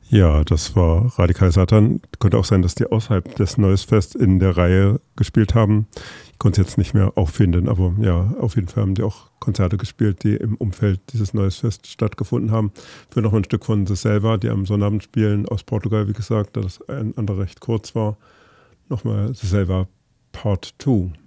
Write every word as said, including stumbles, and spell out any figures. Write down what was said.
Ja, das war Radikal Satan. Könnte auch sein, dass die außerhalb des Neues Fest in der Reihe gespielt haben. Ich konnte es jetzt nicht mehr auffinden, aber ja, auf jeden Fall haben die auch Konzerte gespielt, die im Umfeld dieses Neues Fest stattgefunden haben. Für noch mal ein Stück von The Selva, die am Sonnabend spielen, aus Portugal, wie gesagt, da das ein anderer recht kurz war. Nochmal The Selva Part zwei.